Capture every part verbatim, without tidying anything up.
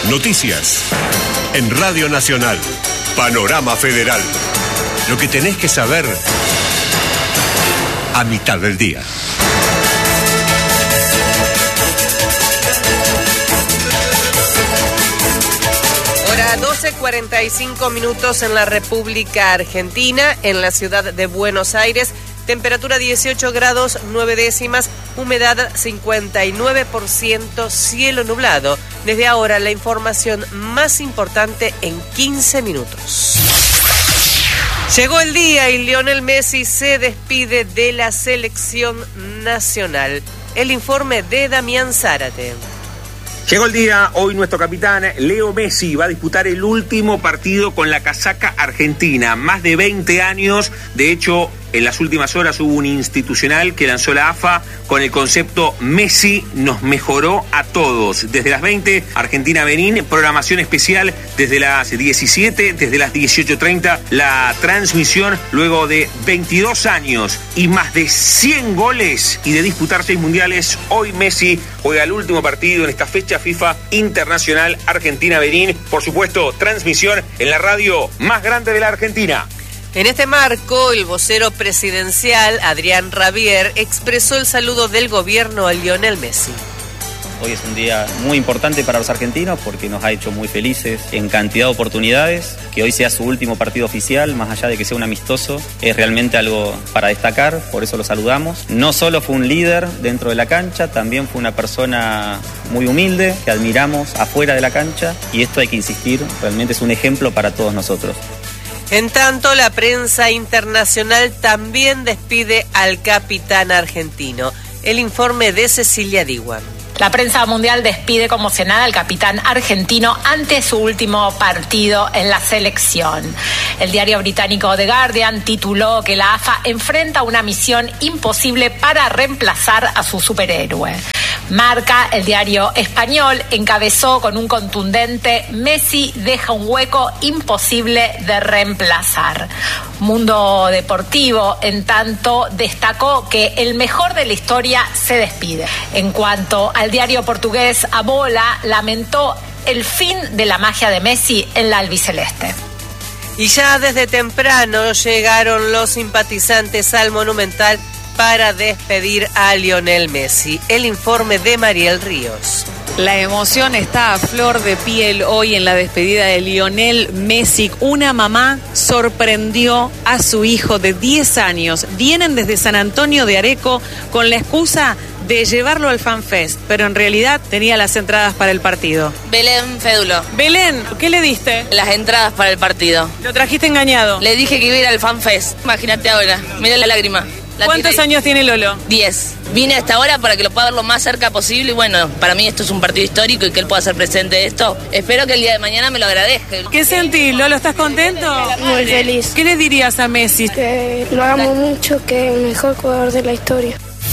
Noticias. En Radio Nacional. Panorama Federal. Lo que tenés que saber a mitad del día. Hora doce cuarenta y cinco minutos en la República Argentina, en la ciudad de Buenos Aires. Temperatura dieciocho grados nueve décimas, humedad cincuenta y nueve por ciento, cielo nublado. Desde ahora la información más importante en quince minutos. Llegó el día y Lionel Messi se despide de la selección nacional. El informe de Damián Zárate. Llegó el día, hoy nuestro capitán Leo Messi va a disputar el último partido con la casaca argentina. Más de veinte años, de hecho, en las últimas horas hubo un institucional que lanzó la A F A con el concepto Messi nos mejoró a todos. Desde las veinte, Argentina-Benín, programación especial desde las diecisiete, desde las dieciocho treinta, la transmisión luego de veintidós años y más de cien goles y de disputar seis mundiales. Hoy Messi juega el último partido en esta fecha FIFA Internacional Argentina-Benín. Por supuesto, transmisión en la radio más grande de la Argentina. En este marco, el vocero presidencial, Adrián Rabier, expresó el saludo del gobierno a Lionel Messi. Hoy es un día muy importante para los argentinos porque nos ha hecho muy felices en cantidad de oportunidades. Que hoy sea su último partido oficial, más allá de que sea un amistoso, es realmente algo para destacar, por eso lo saludamos. No solo fue un líder dentro de la cancha, también fue una persona muy humilde, que admiramos afuera de la cancha, y esto hay que insistir, realmente es un ejemplo para todos nosotros. En tanto, la prensa internacional también despide al capitán argentino. El informe de Cecilia Diwan. La prensa mundial despide conmocionada al capitán argentino ante su último partido en la selección. El diario británico The Guardian tituló que la A F A enfrenta una misión imposible para reemplazar a su superhéroe. Marca, el diario español, encabezó con un contundente Messi deja un hueco imposible de reemplazar. Mundo Deportivo, en tanto, destacó que el mejor de la historia se despide. En cuanto al diario portugués A Bola, lamentó el fin de la magia de Messi en la albiceleste. Y ya desde temprano llegaron los simpatizantes al Monumental para despedir a Lionel Messi. El informe de Mariel Ríos. La emoción está a flor de piel hoy en la despedida de Lionel Messi. Una mamá sorprendió a su hijo de diez años. Vienen desde San Antonio de Areco con la excusa de llevarlo al FanFest, pero en realidad tenía las entradas para el partido. Belén Fédulo. Belén, ¿qué le diste? Las entradas para el partido. ¿Lo trajiste engañado? Le dije que iba a ir al FanFest. Imagínate ahora, mira la lágrima. La ¿Cuántos tiré. años tiene Lolo? Diez. Vine hasta ahora para que lo pueda ver lo más cerca posible y bueno, para mí esto es un partido histórico y que él pueda ser presente de esto. Espero que el día de mañana me lo agradezca. ¿Qué sentís, Lolo? ¿Estás contento? Muy feliz. ¿Qué le dirías a Messi? Que lo amo mucho, que es el mejor jugador de la historia.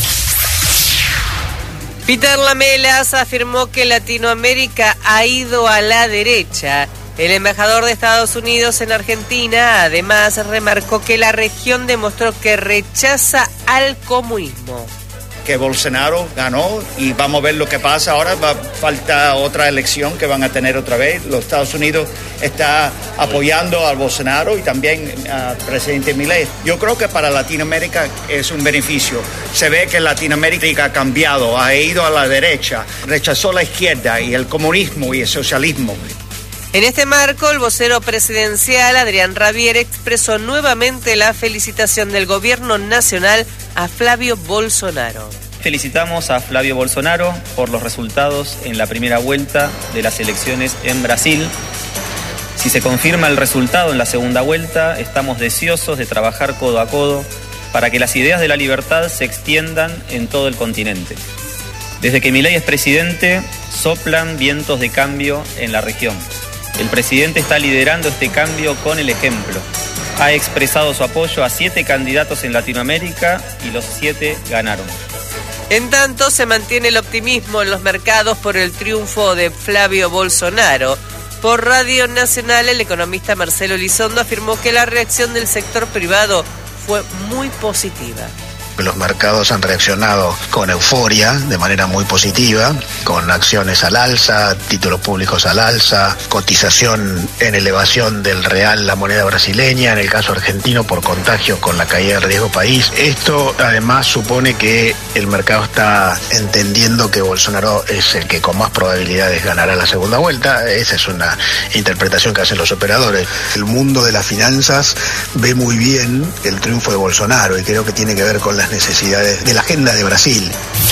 Peter Lamelas afirmó que Latinoamérica ha ido a la derecha. El embajador de Estados Unidos en Argentina además remarcó que la región demostró que rechaza al comunismo. Que Bolsonaro ganó y vamos a ver lo que pasa ahora. Va, falta otra elección que van a tener otra vez. Los Estados Unidos está apoyando al Bolsonaro y también al presidente Milei. Yo creo que para Latinoamérica es un beneficio. Se ve que Latinoamérica ha cambiado, ha ido a la derecha, rechazó la izquierda y el comunismo y el socialismo. En este marco, el vocero presidencial, Adrián Rabier, expresó nuevamente la felicitación del gobierno nacional a Flavio Bolsonaro. Felicitamos a Flavio Bolsonaro por los resultados en la primera vuelta de las elecciones en Brasil. Si se confirma el resultado en la segunda vuelta, estamos deseosos de trabajar codo a codo para que las ideas de la libertad se extiendan en todo el continente. Desde que Milei es presidente, soplan vientos de cambio en la región. El presidente está liderando este cambio con el ejemplo. Ha expresado su apoyo a siete candidatos en Latinoamérica y los siete ganaron. En tanto, se mantiene el optimismo en los mercados por el triunfo de Flavio Bolsonaro. Por Radio Nacional, el economista Marcelo Elizondo afirmó que la reacción del sector privado fue muy positiva. Los mercados han reaccionado con euforia, de manera muy positiva, con acciones al alza, títulos públicos al alza, cotización en elevación del real, la moneda brasileña, en el caso argentino por contagio con la caída del riesgo país. Esto además supone que el mercado está entendiendo que Bolsonaro es el que con más probabilidades ganará la segunda vuelta. Esa es una interpretación que hacen los operadores. El mundo de las finanzas ve muy bien el triunfo de Bolsonaro y creo que tiene que ver con las necesidades de la agenda de Brasil.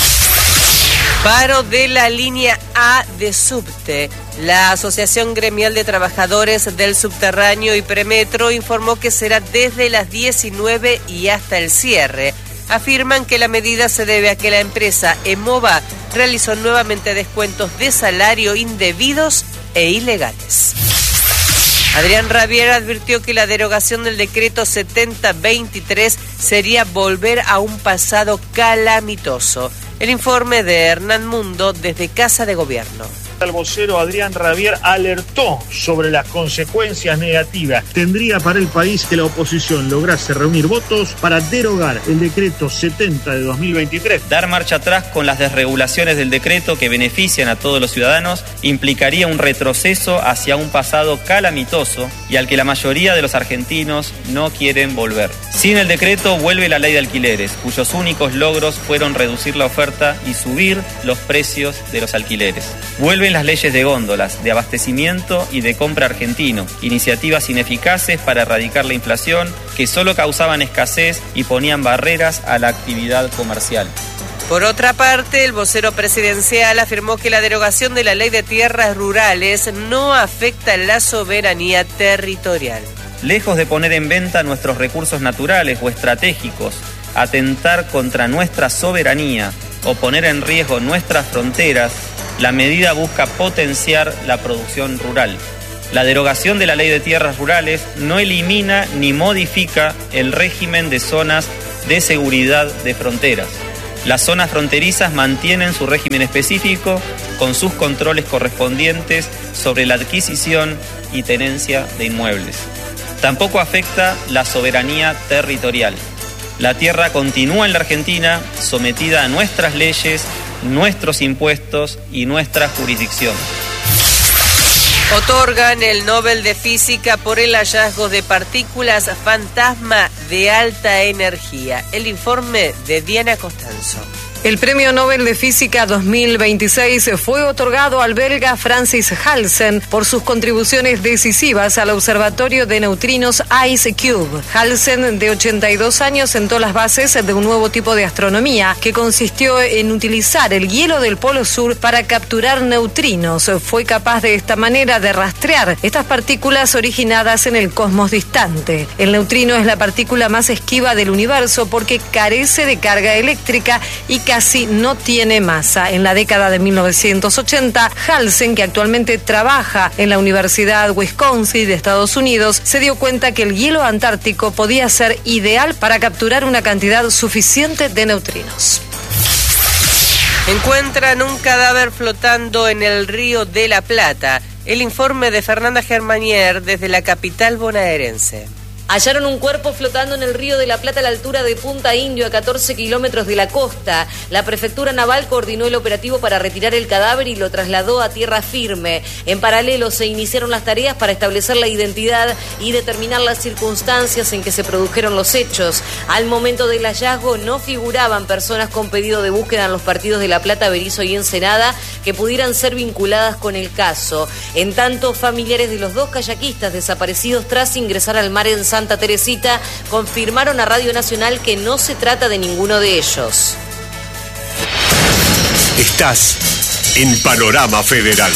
Paro de la línea A de subte. La Asociación Gremial de Trabajadores del Subterráneo y Premetro informó que será desde las diecinueve y hasta el cierre. Afirman que la medida se debe a que la empresa EMOVA realizó nuevamente descuentos de salario indebidos e ilegales. Adrián Rabier advirtió que la derogación del decreto setenta veintitrés sería volver a un pasado calamitoso. El informe de Hernán Mundo desde Casa de Gobierno. El vocero Adrián Rabier alertó sobre las consecuencias negativas. Tendría para el país que la oposición lograse reunir votos para derogar el decreto setenta de dos mil veintitrés. Dar marcha atrás con las desregulaciones del decreto que benefician a todos los ciudadanos implicaría un retroceso hacia un pasado calamitoso y al que la mayoría de los argentinos no quieren volver. Sin el decreto vuelve la ley de alquileres, cuyos únicos logros fueron reducir la oferta y subir los precios de los alquileres. Vuelven las leyes de góndolas, de abastecimiento y de compra argentino, iniciativas ineficaces para erradicar la inflación que solo causaban escasez y ponían barreras a la actividad comercial. Por otra parte, el vocero presidencial afirmó que la derogación de la ley de tierras rurales no afecta la soberanía territorial. Lejos de poner en venta nuestros recursos naturales o estratégicos, atentar contra nuestra soberanía o poner en riesgo nuestras fronteras, la medida busca potenciar la producción rural. La derogación de la ley de tierras rurales no elimina ni modifica el régimen de zonas de seguridad de fronteras. Las zonas fronterizas mantienen su régimen específico con sus controles correspondientes sobre la adquisición y tenencia de inmuebles. Tampoco afecta la soberanía territorial. La tierra continúa en la Argentina sometida a nuestras leyes, nuestros impuestos y nuestra jurisdicción. Otorgan el Nobel de Física por el hallazgo de partículas fantasma de alta energía. El informe de Diana Costanzo. El Premio Nobel de Física dos mil veintiséis fue otorgado al belga Francis Halsen por sus contribuciones decisivas al Observatorio de Neutrinos IceCube. Halsen, de ochenta y dos años, sentó las bases de un nuevo tipo de astronomía que consistió en utilizar el hielo del Polo Sur para capturar neutrinos. Fue capaz de esta manera de rastrear estas partículas originadas en el cosmos distante. El neutrino es la partícula más esquiva del universo porque carece de carga eléctrica y casi no tiene masa. En la década de mil novecientos ochenta, Halsen, que actualmente trabaja en la Universidad Wisconsin de Estados Unidos, se dio cuenta que el hielo antártico podía ser ideal para capturar una cantidad suficiente de neutrinos. Encuentran un cadáver flotando en el río de la Plata. El informe de Fernanda Germanier desde la capital bonaerense. Hallaron un cuerpo flotando en el río de la Plata a la altura de Punta Indio, a catorce kilómetros de la costa. La prefectura naval coordinó el operativo para retirar el cadáver y lo trasladó a tierra firme. En paralelo se iniciaron las tareas para establecer la identidad y determinar las circunstancias en que se produjeron los hechos. Al momento del hallazgo no figuraban personas con pedido de búsqueda en los partidos de La Plata, Berisso y Ensenada que pudieran ser vinculadas con el caso. En tanto, familiares de los dos kayakistas desaparecidos tras ingresar al mar en Santa Teresita confirmaron a Radio Nacional que no se trata de ninguno de ellos. Estás en Panorama Federal.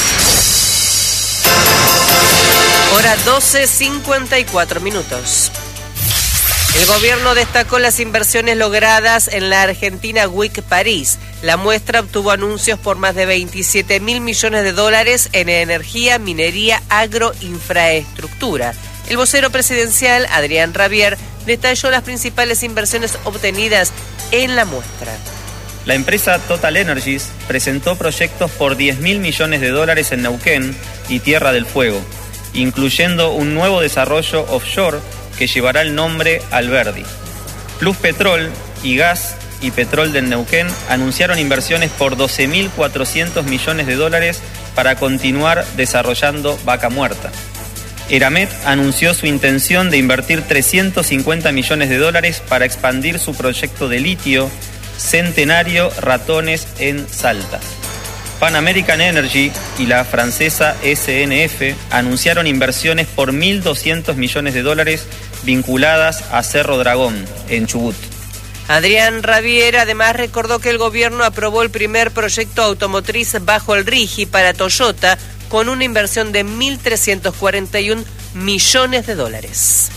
Hora doce cincuenta y cuatro minutos. El gobierno destacó las inversiones logradas en la Argentina Week París. La muestra obtuvo anuncios por más de veintisiete mil millones de dólares en energía, minería, agroinfraestructura. El vocero presidencial, Adrián Rabier, detalló las principales inversiones obtenidas en la muestra. La empresa Total Energies presentó proyectos por diez mil millones de dólares en Neuquén y Tierra del Fuego, incluyendo un nuevo desarrollo offshore que llevará el nombre Alberdi. Plus Petrol y Gas y Petrol del Neuquén anunciaron inversiones por doce mil cuatrocientos millones de dólares para continuar desarrollando Vaca Muerta. Eramet anunció su intención de invertir trescientos cincuenta millones de dólares para expandir su proyecto de litio Centenario Ratones en Salta. Pan American Energy y la francesa S N F anunciaron inversiones por mil doscientos millones de dólares vinculadas a Cerro Dragón, en Chubut. Adrián Rabier además recordó que el gobierno aprobó el primer proyecto automotriz bajo el RIGI para Toyota con una inversión de mil trescientos cuarenta y un millones de dólares.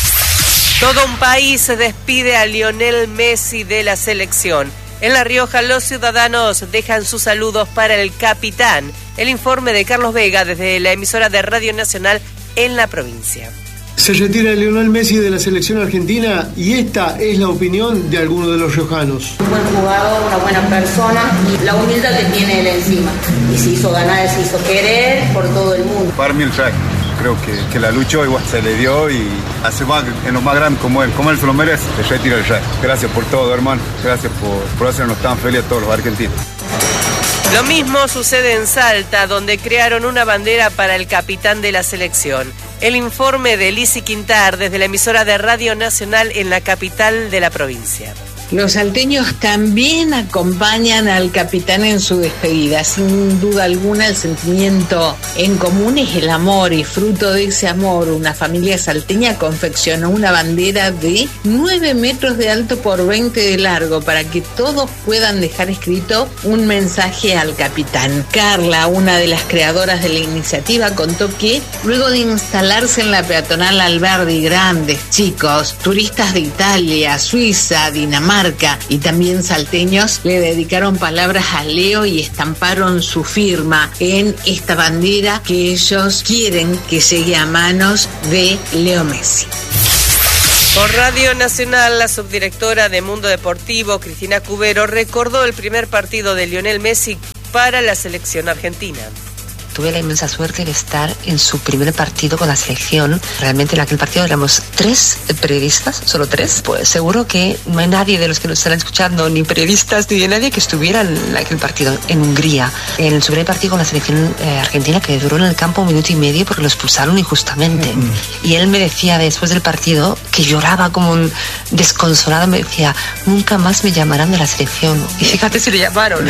Todo un país se despide a Lionel Messi de la selección. En La Rioja, los ciudadanos dejan sus saludos para el capitán. El informe de Carlos Vega desde la emisora de Radio Nacional en la provincia. Se retira Lionel Messi de la selección argentina y esta es la opinión de algunos de los riojanos. Un buen jugador, una buena persona y la humildad que tiene él encima. Y se hizo ganar, se hizo querer por todo el mundo. Para mí el rey. Creo que, que la luchó, igual se le dio y hace más en lo más grande como él, como él se lo merece, el retiro del rey. Gracias por todo, hermano. Gracias por, por hacernos tan felices a todos los argentinos. Lo mismo sucede en Salta, donde crearon una bandera para el capitán de la selección. El informe de Lizzy Quintar desde la emisora de Radio Nacional en la capital de la provincia. Los salteños también acompañan al capitán en su despedida. Sin duda alguna, el sentimiento en común es el amor, y fruto de ese amor, una familia salteña confeccionó una bandera de nueve metros de alto por veinte de largo para que todos puedan dejar escrito un mensaje al capitán. Carla, una de las creadoras de la iniciativa, contó que luego de instalarse en la peatonal Alberdi, grandes chicos, turistas de Italia, Suiza, Dinamarca, y también salteños le dedicaron palabras a Leo y estamparon su firma en esta bandera que ellos quieren que llegue a manos de Leo Messi. Por Radio Nacional, la subdirectora de Mundo Deportivo, Cristina Cubero, recordó el primer partido de Lionel Messi para la selección argentina. Tuve la inmensa suerte de estar en su primer partido con la selección. Realmente en aquel partido éramos tres periodistas, solo tres. Pues seguro que no hay nadie de los que nos están escuchando, ni periodistas, ni de nadie que estuviera en aquel partido en Hungría. En su primer partido con la selección eh, argentina, que duró en el campo un minuto y medio porque lo expulsaron injustamente. Mm-hmm. Y él me decía después del partido, que lloraba como un desconsolado, me decía, nunca más me llamarán de la selección. Y fíjate si le llamaron.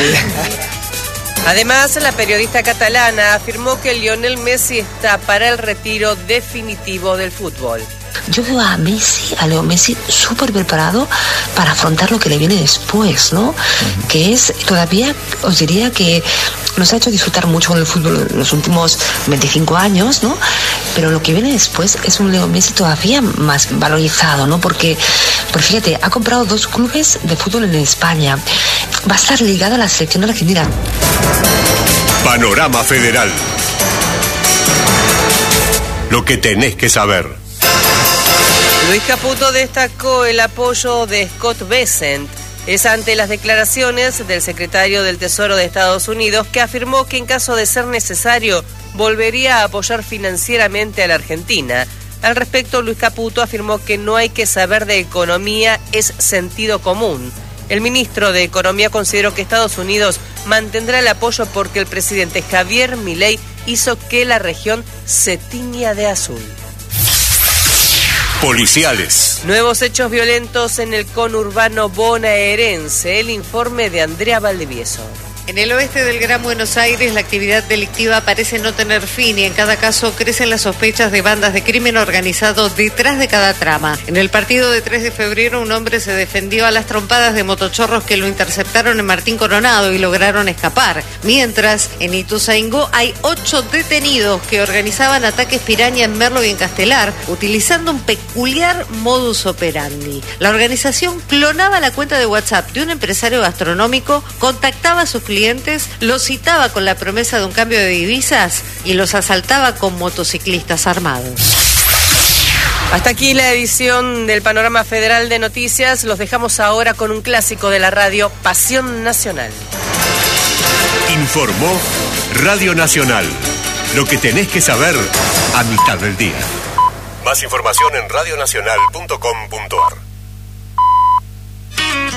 Además, la periodista catalana afirmó que Lionel Messi está para el retiro definitivo del fútbol. Yo veo a Messi, a Leo Messi, súper preparado para afrontar lo que le viene después, ¿no? Uh-huh. Que es, todavía os diría que nos ha hecho disfrutar mucho con el fútbol en los últimos veinticinco años, ¿no? Pero lo que viene después es un Leo Messi todavía más valorizado, ¿no? Porque, porque fíjate, ha comprado dos clubes de fútbol en España. Va a estar ligado a la selección argentina. Panorama Federal. Lo que tenés que saber. Luis Caputo destacó el apoyo de Scott Bessent. Es ante las declaraciones del secretario del Tesoro de Estados Unidos, que afirmó que en caso de ser necesario volvería a apoyar financieramente a la Argentina. Al respecto, Luis Caputo afirmó que no hay que saber de economía, es sentido común. El ministro de Economía consideró que Estados Unidos mantendrá el apoyo porque el presidente Javier Milei hizo que la región se tiña de azul. Policiales. Nuevos hechos violentos en el conurbano bonaerense. El informe de Andrea Valdivieso. En el oeste del Gran Buenos Aires, la actividad delictiva parece no tener fin y en cada caso crecen las sospechas de bandas de crimen organizado detrás de cada trama. En el partido de tres de febrero, un hombre se defendió a las trompadas de motochorros que lo interceptaron en Martín Coronado y lograron escapar. Mientras, en Ituzaingó hay ocho detenidos que organizaban ataques piraña en Merlo y en Castelar, utilizando un peculiar modus operandi. La organización clonaba la cuenta de WhatsApp de un empresario gastronómico, contactaba a sus clientes, los citaba con la promesa de un cambio de divisas y los asaltaba con motociclistas armados. Hasta aquí la edición del Panorama Federal de Noticias. Los dejamos ahora con un clásico de la radio, Pasión Nacional. Informó Radio Nacional. Lo que tenés que saber a mitad del día. Más información en radio nacional punto com punto a r.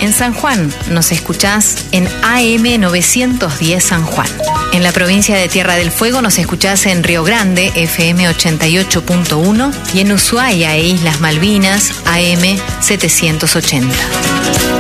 En San Juan nos escuchás en A M novecientos diez San Juan. En la provincia de Tierra del Fuego nos escuchás en Río Grande, F M ochenta y ocho punto uno, y en Ushuaia e Islas Malvinas, A M setecientos ochenta.